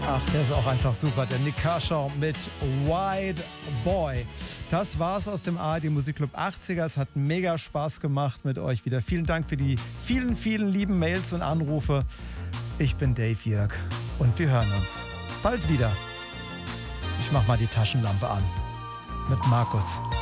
Ach, der ist auch einfach super. Der Nik Kershaw mit White Boy. Das war's aus dem ARD Musikclub 80er. Es hat mega Spaß gemacht mit euch wieder. Vielen Dank für die vielen, vielen lieben Mails und Anrufe. Ich bin Dave Jörg und wir hören uns bald wieder. Ich mach mal die Taschenlampe an mit Markus.